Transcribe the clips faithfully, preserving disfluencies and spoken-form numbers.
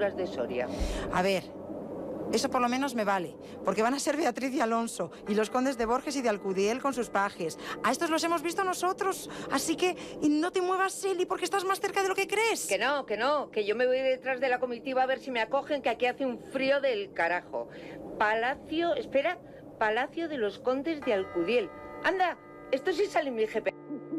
alturas de Soria. A ver, eso por lo menos me vale, porque van a ser Beatriz y Alonso, y los condes de Borges y de Alcudiel con sus pajes. A estos los hemos visto nosotros, así que no te muevas, Eli, porque estás más cerca de lo que crees. Que no, que no, que yo me voy detrás de la comitiva a ver si me acogen, que aquí hace un frío del carajo. Palacio, espera, Palacio de los Condes de Alcudiel. Anda, esto sí sale en mi G P.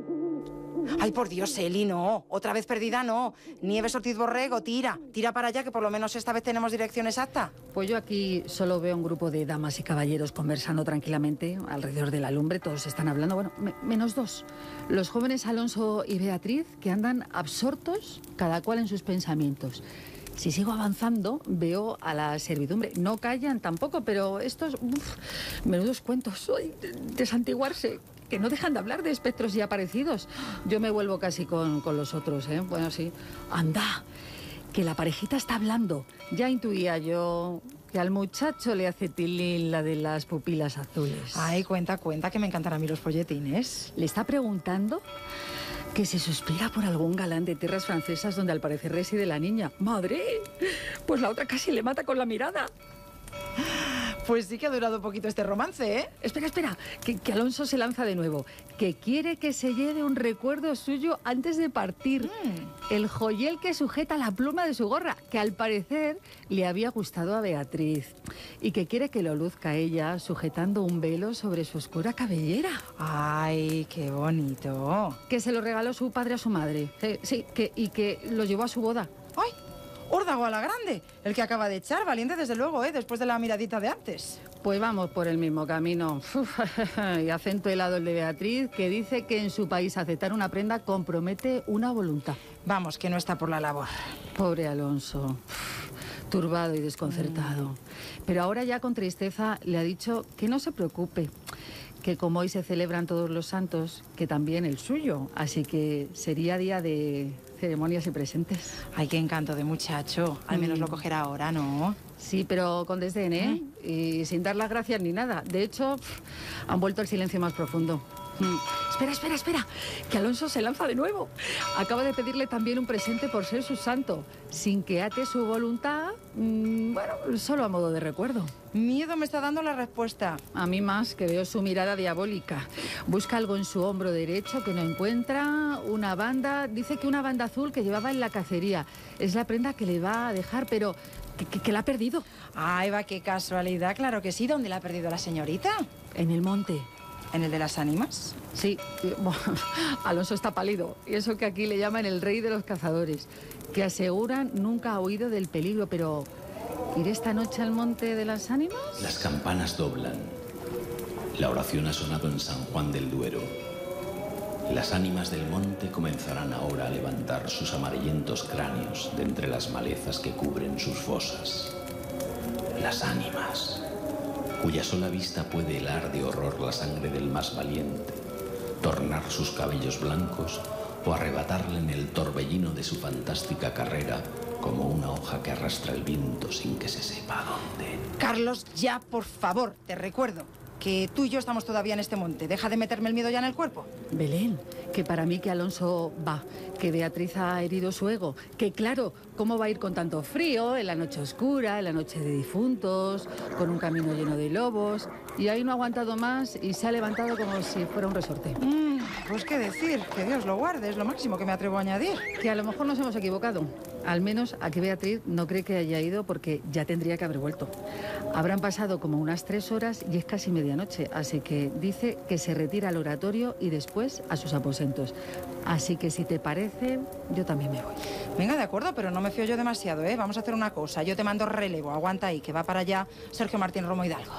Ay, por Dios, Eli, no. Otra vez perdida, no. Nieves Ortiz Borrego, tira. Tira para allá, que por lo menos esta vez tenemos dirección exacta. Pues yo aquí solo veo un grupo de damas y caballeros conversando tranquilamente alrededor de la lumbre. Todos están hablando, bueno, me menos dos. Los jóvenes Alonso y Beatriz, que andan absortos, cada cual en sus pensamientos. Si sigo avanzando, veo a la servidumbre. No callan tampoco, pero estos... Uf, menudos cuentos. Ay, desantiguarse. Que no dejan de hablar de espectros y aparecidos. Yo me vuelvo casi con, con los otros, ¿eh? Bueno, sí. Anda, que la parejita está hablando. Ya intuía yo que al muchacho le hace tilín la de las pupilas azules. Ay, cuenta, cuenta, que me encantan a mí los folletines. Le está preguntando que se suspira por algún galán de tierras francesas donde al parecer reside la niña. ¡Madre! Pues la otra casi le mata con la mirada. Pues sí que ha durado poquito este romance, ¿eh? Espera, espera, que, que Alonso se lanza de nuevo. Que quiere que se lleve un recuerdo suyo antes de partir. Mm. El joyel que sujeta la pluma de su gorra, que al parecer le había gustado a Beatriz. Y que quiere que lo luzca ella sujetando un velo sobre su oscura cabellera. Ay, qué bonito. Que se lo regaló su padre a su madre. Sí, sí, que, y que lo llevó a su boda. ¡Ay! Órdago a la grande, el que acaba de echar, valiente desde luego, ¿eh? Después de la miradita de antes. Pues vamos por el mismo camino. Uf, y acento helado el de Beatriz, que dice que en su país aceptar una prenda compromete una voluntad. Vamos, que no está por la labor. Pobre Alonso, uf, turbado y desconcertado. Mm. Pero ahora ya con tristeza le ha dicho que no se preocupe, que como hoy se celebran todos los santos, que también el suyo, así que sería día de ceremonias y presentes. Ay, qué encanto de muchacho. Al menos mm. lo cogerá ahora, ¿no? Sí, pero con desdén, ¿eh? ¿Mm? Y sin dar las gracias ni nada. De hecho, pff, han vuelto al silencio más profundo. Mm. Espera, espera, espera, que Alonso se lanza de nuevo. Acaba de pedirle también un presente por ser su santo, sin que ate su voluntad, mmm, bueno, solo a modo de recuerdo. Miedo me está dando la respuesta. A mí más, que veo su mirada diabólica. Busca algo en su hombro derecho que no encuentra, una banda, dice que una banda azul que llevaba en la cacería. Es la prenda que le va a dejar, pero que, que, que la ha perdido. Ay, va, qué casualidad, claro que sí. ¿Dónde la ha perdido la señorita? En el monte. ¿En el de las ánimas? Sí, bueno, Alonso está pálido, y eso que aquí le llaman el rey de los cazadores, que aseguran nunca ha oído del peligro, pero ¿ir esta noche al monte de las ánimas? Las campanas doblan. La oración ha sonado en San Juan del Duero. Las ánimas del monte comenzarán ahora a levantar sus amarillentos cráneos de entre las malezas que cubren sus fosas. Las ánimas, cuya sola vista puede helar de horror la sangre del más valiente, tornar sus cabellos blancos o arrebatarle en el torbellino de su fantástica carrera como una hoja que arrastra el viento sin que se sepa dónde. Carlos, ya, por favor, te recuerdo que tú y yo estamos todavía en este monte. Deja de meterme el miedo ya en el cuerpo. Belén, que para mí que Alonso va, que Beatriz ha herido su ego, que claro, ¿cómo va a ir con tanto frío, en la noche oscura, en la noche de difuntos, con un camino lleno de lobos? Y ahí no ha aguantado más y se ha levantado como si fuera un resorte. Mm, pues qué decir, que Dios lo guarde, es lo máximo que me atrevo a añadir. Que a lo mejor nos hemos equivocado. Al menos a que Beatriz no cree que haya ido porque ya tendría que haber vuelto. Habrán pasado como unas tres horas y es casi medianoche, así que dice que se retira al oratorio y después a sus aposentos. Así que si te parece, yo también me voy. Venga, de acuerdo, pero no me fío yo demasiado, ¿eh? Vamos a hacer una cosa, yo te mando relevo, aguanta ahí, que va para allá Sergio Martín Romo Hidalgo.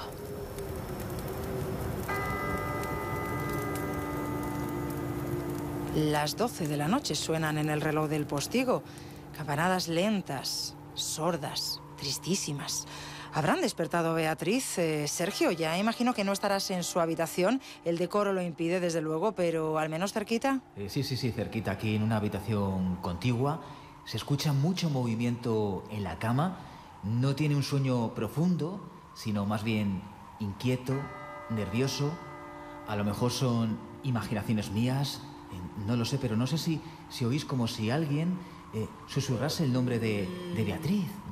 Las doce de la noche suenan en el reloj del postigo. Campanadas lentas, sordas, tristísimas. ¿Habrán despertado a Beatriz? Eh, Sergio, ya imagino que no estarás en su habitación. El decoro lo impide, desde luego, pero al menos cerquita. Eh, sí, sí, sí, cerquita, aquí en una habitación contigua. Se escucha mucho movimiento en la cama. No tiene un sueño profundo, sino más bien inquieto, nervioso. A lo mejor son imaginaciones mías, eh, no lo sé, pero no sé si, si oís como si alguien... Eh, susurrase el nombre de, de Beatriz,